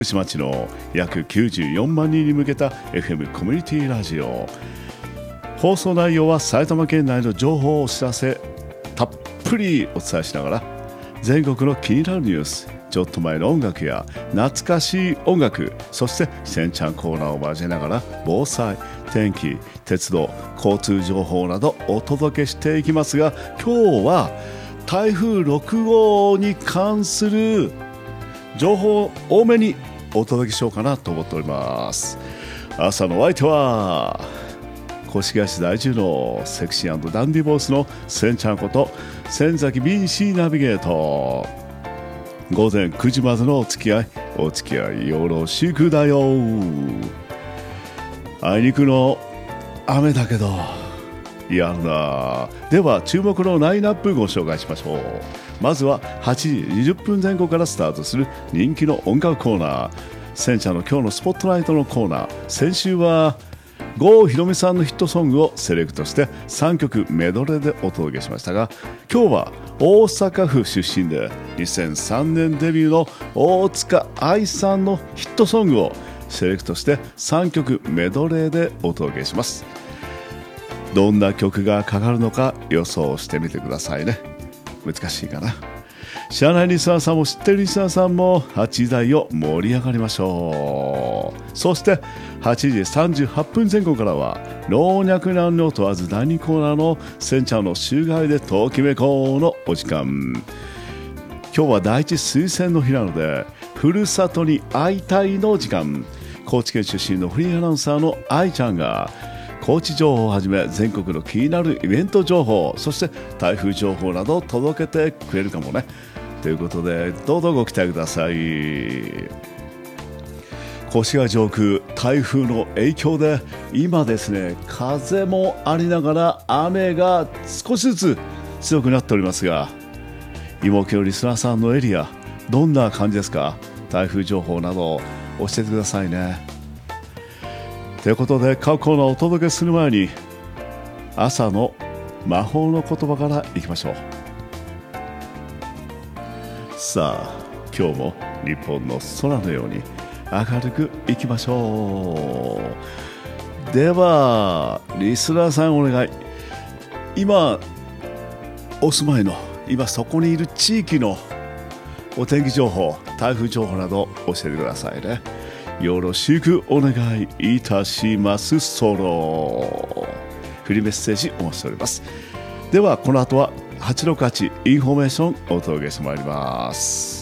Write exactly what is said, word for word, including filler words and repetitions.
福島町の約きゅうじゅうよんまんにんに向けた エフエム コミュニティラジオ。放送内容は埼玉県内の情報をお知らせたっぷりお伝えしながら、全国の気になるニュース、ちょっと前の音楽や懐かしい音楽、そしてせんちゃんコーナーを交えながら防災、天気、鉄道、交通情報などお届けしていきますが、今日は台風ろくごうに関する情報多めにお届けしようかなと思っております。朝のお相手は越谷市在住のセクシー&ダンディボスのせんちゃんこと千崎 ビーシー ナビゲート。午前くじまでのお付き合いお付き合いよろしくだよ。あいにくの雨だけどやるな。では注目のラインナップご紹介しましょう。まずははちじにじゅっぷんぜん後からスタートする人気の音楽コーナー、せんちゃんの今日のスポットライトのコーナー。先週は郷ひろみさんのヒットソングをセレクトしてさんきょくメドレーでお届けしましたが、今日は大阪府出身でにせんさんねんデビューの大塚愛さんのヒットソングをセレクトしてさんきょくメドレーでお届けします。どんな曲がかかるのか予想してみてくださいね。難しいかな。知らないリスナーさんも知ってるリスナーさんもはちじ台を盛り上がりましょう。そしてはちじさんじゅうはっぷんぜん後からは老若男女問わずだいにコーナーのせんちゃんの週替えでときめこうのお時間。今日は第一推薦の日なのでふるさとに会いたいの時間。高知県出身のフリーアナウンサーの愛ちゃんが高知情報をはじめ全国の気になるイベント情報、そして台風情報などを届けてくれるかもね。ということでどうぞご期待ください。越谷上空、台風の影響で今ですね、風もありながら雨が少しずつ強くなっておりますが、妹家のリスナーさんのエリアどんな感じですか？台風情報など教えてくださいね。ということで各コーナーをお届けする前に朝の魔法の言葉からいきましょう。さあ今日も日本の空のように明るくいきましょう。ではリスナーさんお願い。今お住まいの今そこにいる地域のお天気情報、台風情報など教えてくださいね。よろしくお願いいたします。そのフリーメッセージお待ちしております。ではこの後ははちろくはちインフォメーションお届けしてまいります。